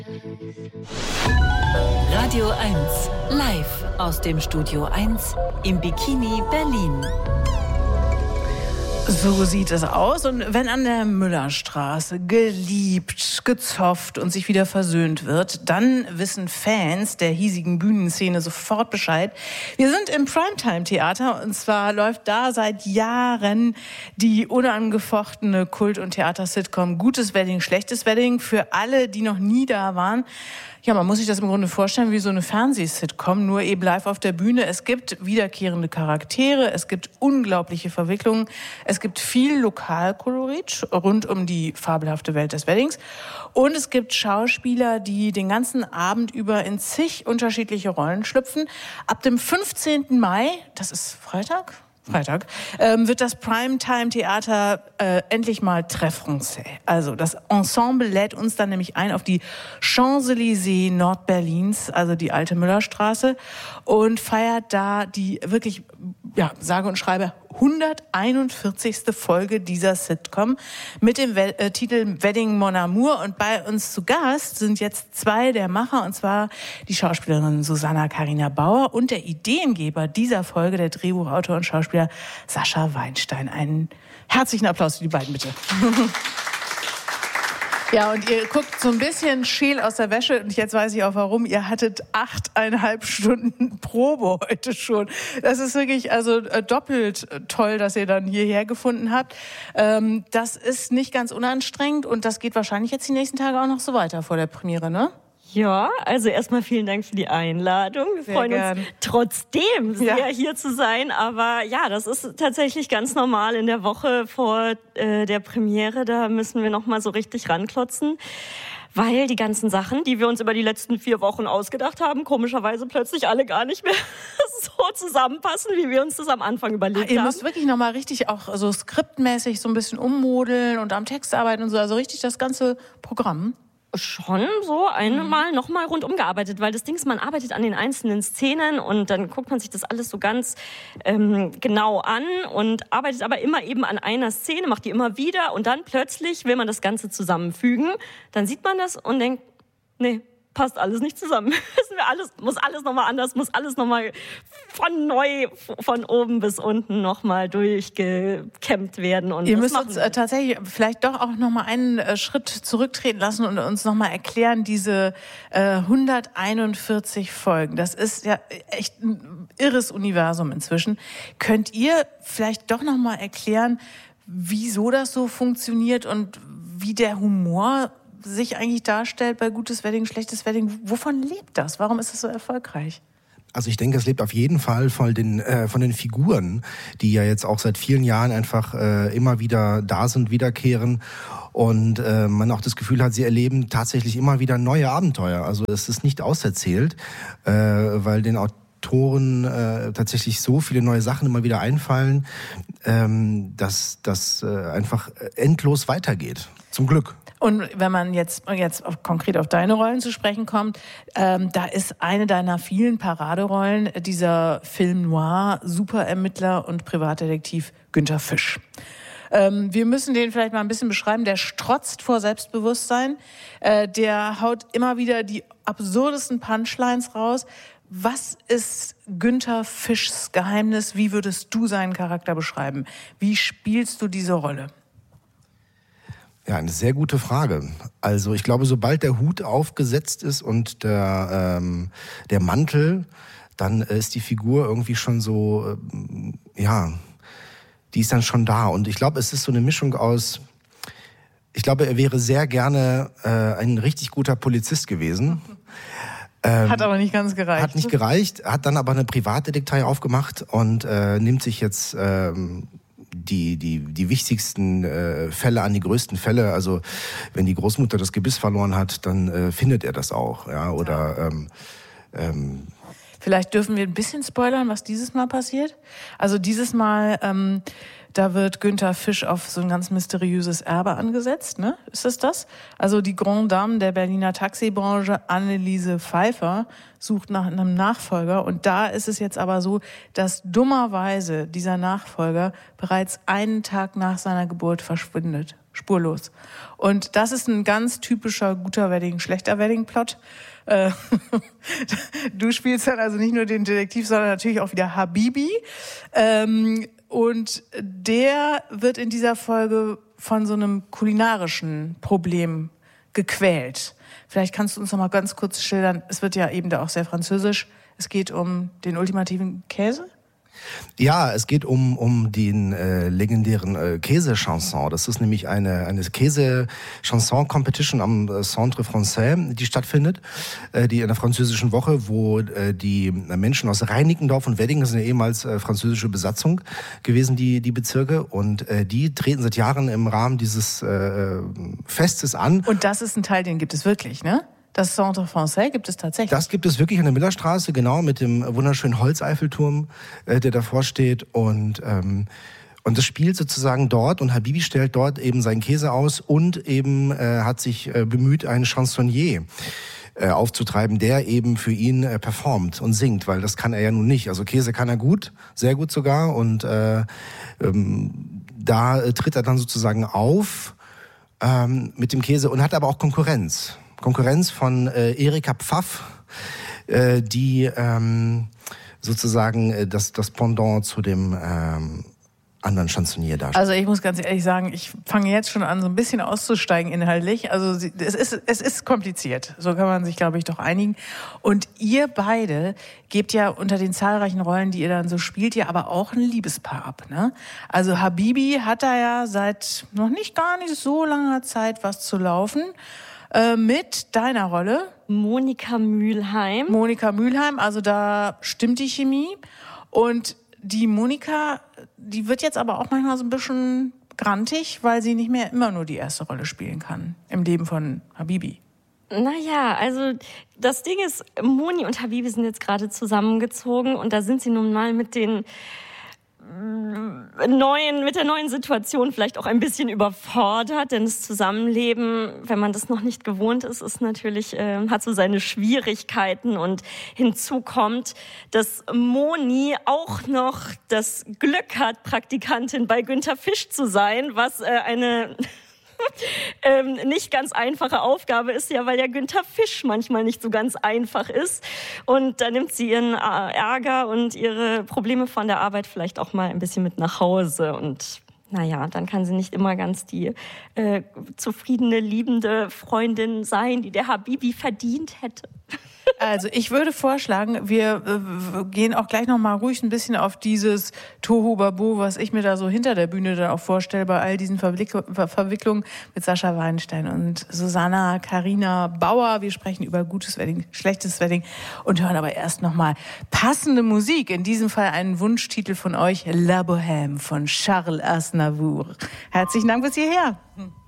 Radio 1, live aus dem Studio 1 im Bikini Berlin. So sieht es aus. Und wenn an der Müllerstraße geliebt, gezofft und sich wieder versöhnt wird, dann wissen Fans der hiesigen Bühnenszene sofort Bescheid. Wir sind im Primetime-Theater und zwar läuft da seit Jahren die unangefochtene Kult- und Theater-Sitcom Gutes Wedding, Schlechtes Wedding. Für alle, die noch nie da waren, ja, man muss sich das im Grunde vorstellen wie so eine Fernseh-Sitcom, nur eben live auf der Bühne. Es gibt wiederkehrende Charaktere, es gibt unglaubliche Verwicklungen, es gibt viel Lokalkolorit rund um die fabelhafte Welt des Weddings und es gibt Schauspieler, die den ganzen Abend über in zig unterschiedliche Rollen schlüpfen. Ab dem 15. Mai, das ist Freitag, wird das Primetime-Theater endlich mal très français. Also das Ensemble lädt uns dann nämlich ein auf die Champs-Élysées Nordberlins, also die alte Müllerstraße, und feiert da die wirklich, ja, sage und schreibe 141. Folge dieser Sitcom mit dem Titel Wedding Mon Amour. Und bei uns zu Gast sind jetzt zwei der Macher, und zwar die Schauspielerin Susanna Karina Bauer und der Ideengeber dieser Folge, der Drehbuchautor und Schauspieler Sascha Weinstein. Einen herzlichen Applaus für die beiden, bitte. Ja, und ihr guckt so ein bisschen scheel aus der Wäsche und jetzt weiß ich auch warum. Ihr hattet 8,5 Stunden Probe heute schon. Das ist wirklich doppelt toll, dass ihr dann hierher gefunden habt. Das ist nicht ganz unanstrengend und das geht wahrscheinlich jetzt die nächsten Tage auch noch so weiter vor der Premiere, ne? Ja, also erstmal vielen Dank für die Einladung. Wir freuen uns trotzdem sehr, hier zu sein. Aber ja, das ist tatsächlich ganz normal in der Woche vor der Premiere. Da müssen wir noch mal so richtig ranklotzen. Weil die ganzen Sachen, die wir uns über die letzten 4 Wochen ausgedacht haben, komischerweise plötzlich alle gar nicht mehr so zusammenpassen, wie wir uns das am Anfang überlegt haben. Ihr müsst wirklich noch mal richtig auch so skriptmäßig so ein bisschen ummodeln und am Text arbeiten und so. Also richtig das ganze Programm. Schon so einmal nochmal rundum gearbeitet, weil das Ding ist, man arbeitet an den einzelnen Szenen und dann guckt man sich das alles so ganz genau an und arbeitet aber immer eben an einer Szene, macht die immer wieder und dann plötzlich will man das Ganze zusammenfügen. Dann sieht man das und denkt, nee, passt alles nicht zusammen. Muss alles nochmal anders, muss alles nochmal von neu, von oben bis unten nochmal durchgekämmt werden. Und ihr müsst uns tatsächlich vielleicht doch auch nochmal einen Schritt zurücktreten lassen und uns nochmal erklären, diese 141 Folgen. Das ist ja echt ein irres Universum inzwischen. Könnt ihr vielleicht doch nochmal erklären, wieso das so funktioniert und wie der Humor sich eigentlich darstellt bei Gutes Wedding, Schlechtes Wedding? Wovon lebt das? Warum ist es so erfolgreich? Also ich denke, es lebt auf jeden Fall von den Figuren, die ja jetzt auch seit vielen Jahren einfach immer wieder da sind, wiederkehren und man auch das Gefühl hat, sie erleben tatsächlich immer wieder neue Abenteuer. Also es ist nicht auserzählt, weil den Autoren tatsächlich so viele neue Sachen immer wieder einfallen, dass das einfach endlos weitergeht. Zum Glück. Und wenn man jetzt konkret auf deine Rollen zu sprechen kommt, da ist eine deiner vielen Paraderollen dieser Film Noir, Superermittler und Privatdetektiv Günther Fisch. Wir müssen den vielleicht mal ein bisschen beschreiben. Der strotzt vor Selbstbewusstsein, der haut immer wieder die absurdesten Punchlines raus. Was ist Günther Fischs Geheimnis? Wie würdest du seinen Charakter beschreiben? Wie spielst du diese Rolle? Ja, eine sehr gute Frage. Also ich glaube, sobald der Hut aufgesetzt ist und der Mantel, dann ist die Figur irgendwie schon so, die ist dann schon da. Und ich glaube, es ist so eine Mischung aus, ich glaube, er wäre sehr gerne ein richtig guter Polizist gewesen. Hat aber nicht ganz gereicht. Hat nicht gereicht, hat dann aber eine Privatdetektei aufgemacht und nimmt sich jetzt die wichtigsten Fälle an, die größten Fälle. Also wenn die Großmutter das Gebiss verloren hat, dann findet er das auch. Ja, oder vielleicht dürfen wir ein bisschen spoilern, was dieses Mal passiert. Also dieses Mal, da wird Günther Fisch auf so ein ganz mysteriöses Erbe angesetzt, ne? Ist das? Also die Grande Dame der Berliner Taxibranche, Anneliese Pfeiffer, sucht nach einem Nachfolger. Und da ist es jetzt aber so, dass dummerweise dieser Nachfolger bereits einen Tag nach seiner Geburt verschwindet. spurlos. Und das ist ein ganz typischer guter Wedding, schlechter Wedding-Plot. Du spielst dann also nicht nur den Detektiv, sondern natürlich auch wieder Habibi. Und der wird in dieser Folge von so einem kulinarischen Problem gequält. Vielleicht kannst du uns noch mal ganz kurz schildern, es wird ja eben da auch sehr französisch, es geht um den ultimativen Käse? Ja, es geht um den legendären Käse-Chanson. Das ist nämlich eine Käse-Chanson-Competition am Centre Français, die stattfindet, die in der französischen Woche, wo die Menschen aus Reinickendorf und Wedding, das sind ja ehemals französische Besatzung gewesen, die Bezirke, und die treten seit Jahren im Rahmen dieses Festes an. Und das ist ein Teil, den gibt es wirklich, ne? Das Centre Français gibt es tatsächlich. Das gibt es wirklich an der Millerstraße, genau, mit dem wunderschönen Holzeiffelturm, der davor steht. Und das spielt sozusagen dort, und Habibi stellt dort eben seinen Käse aus und eben hat sich bemüht, einen Chansonnier aufzutreiben, der eben für ihn performt und singt, weil das kann er ja nun nicht. Also Käse kann er gut, sehr gut sogar, und da tritt er dann sozusagen auf mit dem Käse und hat aber auch Konkurrenz von Erika Pfaff, die sozusagen das Pendant zu dem anderen Chansonnier darstellt. Also ich muss ganz ehrlich sagen, ich fange jetzt schon an, so ein bisschen auszusteigen inhaltlich. Also es ist kompliziert, so kann man sich, glaube ich, doch einigen. Und ihr beide gebt ja unter den zahlreichen Rollen, die ihr dann so spielt, ja aber auch ein Liebespaar ab, ne? Also Habibi hat da ja seit noch gar nicht so langer Zeit was zu laufen. Mit deiner Rolle? Monika Mülheim. Monika Mülheim, also da stimmt die Chemie. Und die Monika, die wird jetzt aber auch manchmal so ein bisschen grantig, weil sie nicht mehr immer nur die erste Rolle spielen kann im Leben von Habibi. Naja, also das Ding ist, Moni und Habibi sind jetzt gerade zusammengezogen und da sind sie nun mal mit der neuen Situation vielleicht auch ein bisschen überfordert, denn das Zusammenleben, wenn man das noch nicht gewohnt ist, ist natürlich, hat so seine Schwierigkeiten, und hinzu kommt, dass Moni auch noch das Glück hat, Praktikantin bei Günther Fisch zu sein, was eine nicht ganz einfache Aufgabe ist, ja, weil ja Günther Fisch manchmal nicht so ganz einfach ist. Und da nimmt sie ihren Ärger und ihre Probleme von der Arbeit vielleicht auch mal ein bisschen mit nach Hause. Und naja, dann kann sie nicht immer ganz die zufriedene, liebende Freundin sein, die der Habibi verdient hätte. Also ich würde vorschlagen, wir gehen auch gleich noch mal ruhig ein bisschen auf dieses Tohuwabohu, was ich mir da so hinter der Bühne dann auch vorstelle, bei all diesen Verwicklungen mit Sascha Weinstein und Susanna Carina Bauer. Wir sprechen über gutes Wedding, schlechtes Wedding und hören aber erst noch mal passende Musik. In diesem Fall einen Wunschtitel von euch, La Bohème von Charles Aznavour. Herzlichen Dank bis hierher.